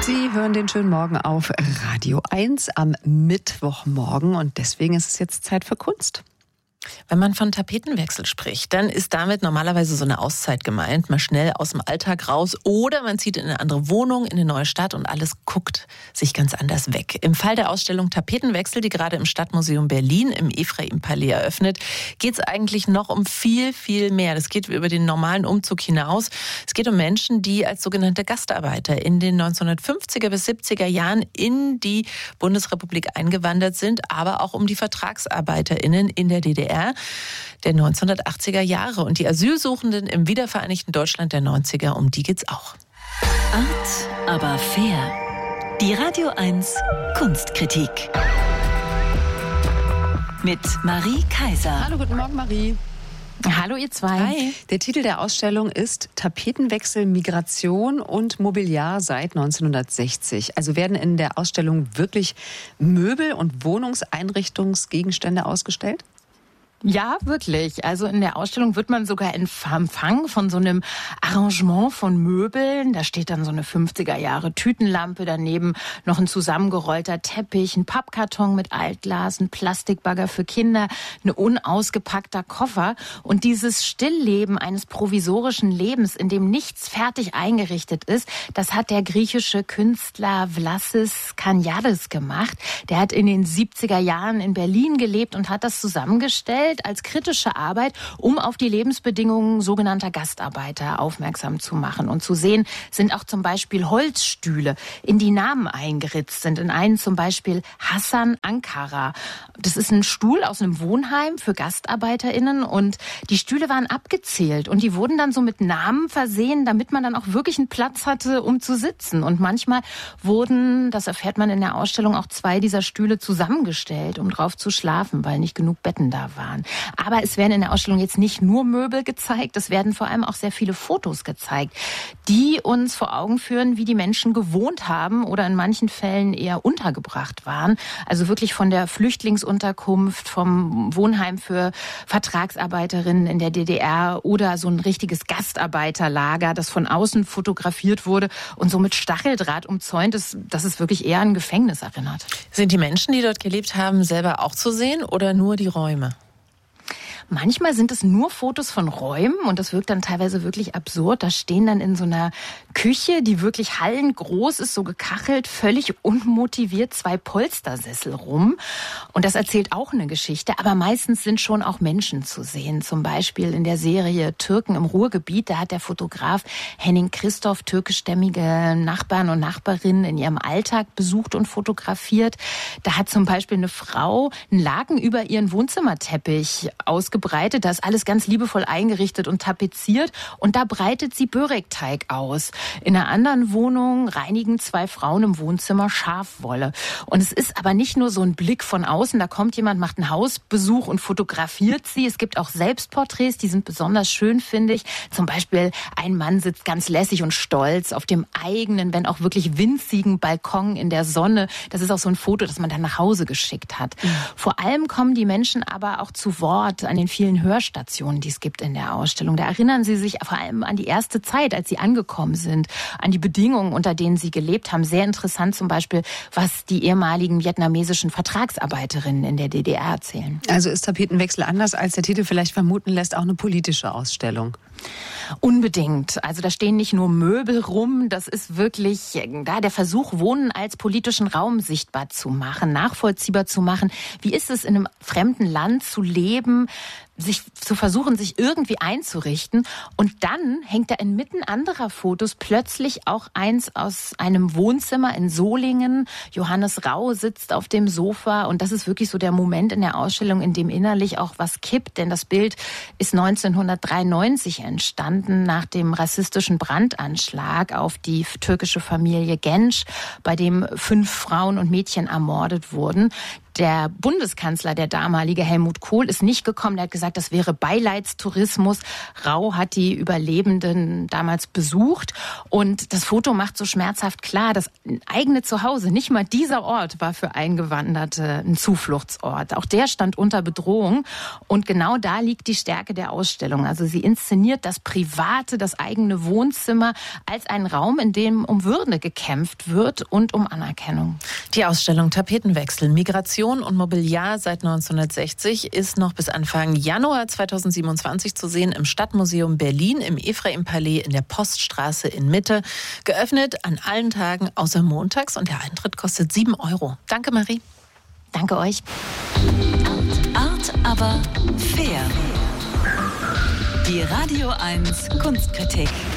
Sie hören den schönen Morgen auf Radio 1 am Mittwochmorgen und deswegen ist es jetzt Zeit für Kunst. Wenn man von Tapetenwechsel spricht, dann ist damit normalerweise so eine Auszeit gemeint, mal schnell aus dem Alltag raus oder man zieht in eine andere Wohnung, in eine neue Stadt und alles guckt sich ganz anders weg. Im Fall der Ausstellung Tapetenwechsel, die gerade im Stadtmuseum Berlin im Ephraim-Palais eröffnet, geht es eigentlich noch um viel, viel mehr. Das geht über den normalen Umzug hinaus. Es geht um Menschen, die als sogenannte Gastarbeiter in den 1950er bis 70er Jahren in die Bundesrepublik eingewandert sind, aber auch um die VertragsarbeiterInnen in der DDR der 1980er Jahre und die Asylsuchenden im wiedervereinigten Deutschland der 90er, um die geht's auch. Art, aber fair. Die Radio 1 Kunstkritik. Mit Marie Kaiser. Hallo, guten Morgen, Marie. Hallo ihr zwei. Hi. Der Titel der Ausstellung ist Tapetenwechsel, Migration und Mobiliar seit 1960. Also werden in der Ausstellung wirklich Möbel und Wohnungseinrichtungsgegenstände ausgestellt? Ja, wirklich. Also in der Ausstellung wird man sogar empfangen von so einem Arrangement von Möbeln. Da steht dann so eine 50er-Jahre Tütenlampe, daneben noch ein zusammengerollter Teppich, ein Pappkarton mit Altglas, ein Plastikbagger für Kinder, ein unausgepackter Koffer. Und dieses Stillleben eines provisorischen Lebens, in dem nichts fertig eingerichtet ist, das hat der griechische Künstler Vlasis Kaniadis gemacht. Der hat in den 70er Jahren in Berlin gelebt und hat das zusammengestellt als kritische Arbeit, um auf die Lebensbedingungen sogenannter Gastarbeiter aufmerksam zu machen. Und zu sehen sind auch zum Beispiel Holzstühle, in die Namen eingeritzt sind. In einen zum Beispiel Hassan Ankara. Das ist ein Stuhl aus einem Wohnheim für GastarbeiterInnen und die Stühle waren abgezählt und die wurden dann so mit Namen versehen, damit man dann auch wirklich einen Platz hatte, um zu sitzen. Und manchmal wurden, das erfährt man in der Ausstellung, auch 2 dieser Stühle zusammengestellt, um drauf zu schlafen, weil nicht genug Betten da waren. Aber es werden in der Ausstellung jetzt nicht nur Möbel gezeigt, es werden vor allem auch sehr viele Fotos gezeigt, die uns vor Augen führen, wie die Menschen gewohnt haben oder in manchen Fällen eher untergebracht waren. Also wirklich von der Flüchtlingsunterkunft, vom Wohnheim für Vertragsarbeiterinnen in der DDR oder so ein richtiges Gastarbeiterlager, das von außen fotografiert wurde und so mit Stacheldraht umzäunt ist, dass es wirklich eher an ein Gefängnis erinnert. Sind die Menschen, die dort gelebt haben, selber auch zu sehen oder nur die Räume? Manchmal sind es nur Fotos von Räumen und das wirkt dann teilweise wirklich absurd. Da stehen dann in so einer Küche, die wirklich hallengroß ist, so gekachelt, völlig unmotiviert 2 Polstersessel rum. Und das erzählt auch eine Geschichte. Aber meistens sind schon auch Menschen zu sehen. Zum Beispiel in der Serie Türken im Ruhrgebiet. Da hat der Fotograf Henning Christoph türkischstämmige Nachbarn und Nachbarinnen in ihrem Alltag besucht und fotografiert. Da hat zum Beispiel eine Frau einen Laken über ihren Wohnzimmerteppich ausgebreitet. Da ist alles ganz liebevoll eingerichtet und tapeziert und da breitet sie Börekteig aus. In einer anderen Wohnung reinigen 2 Frauen im Wohnzimmer Schafwolle. Und es ist aber nicht nur so ein Blick von außen, da kommt jemand, macht einen Hausbesuch und fotografiert sie. Es gibt auch Selbstporträts, die sind besonders schön, finde ich. Zum Beispiel ein Mann sitzt ganz lässig und stolz auf dem eigenen, wenn auch wirklich winzigen Balkon in der Sonne. Das ist auch so ein Foto, das man dann nach Hause geschickt hat. Vor allem kommen die Menschen aber auch zu Wort an den vielen Hörstationen, die es gibt in der Ausstellung. Da erinnern sie sich vor allem an die erste Zeit, als sie angekommen sind, an die Bedingungen, unter denen sie gelebt haben. Sehr interessant zum Beispiel, was die ehemaligen vietnamesischen Vertragsarbeiterinnen in der DDR erzählen. Also ist Tapetenwechsel anders, als der Titel vielleicht vermuten lässt, auch eine politische Ausstellung? Unbedingt. Also da stehen nicht nur Möbel rum, das ist wirklich da der Versuch, Wohnen als politischen Raum sichtbar zu machen, nachvollziehbar zu machen. Wie ist es, in einem fremden Land zu leben, sich zu versuchen, sich irgendwie einzurichten. Und dann hängt da inmitten anderer Fotos plötzlich auch eins aus einem Wohnzimmer in Solingen. Johannes Rau sitzt auf dem Sofa und das ist wirklich so der Moment in der Ausstellung, in dem innerlich auch was kippt. Denn das Bild ist 1993 entstanden nach dem rassistischen Brandanschlag auf die türkische Familie Genç, bei dem 5 Frauen und Mädchen ermordet wurden. Der Bundeskanzler, der damalige Helmut Kohl, ist nicht gekommen. Der hat gesagt, das wäre Beileidstourismus. Rau hat die Überlebenden damals besucht. Und das Foto macht so schmerzhaft klar, das eigene Zuhause, nicht mal dieser Ort war für Eingewanderte ein Zufluchtsort. Auch der stand unter Bedrohung. Und genau da liegt die Stärke der Ausstellung. Also sie inszeniert das Private, das eigene Wohnzimmer als einen Raum, in dem um Würde gekämpft wird und um Anerkennung. Die Ausstellung Tapetenwechsel, Migration und Mobiliar seit 1960 ist noch bis Anfang Januar 2027 zu sehen im Stadtmuseum Berlin, im Ephraim-Palais in der Poststraße in Mitte. Geöffnet an allen Tagen außer montags und der Eintritt kostet 7 €. Danke, Marie. Danke euch. Art, aber fair. Die Radio 1 Kunstkritik.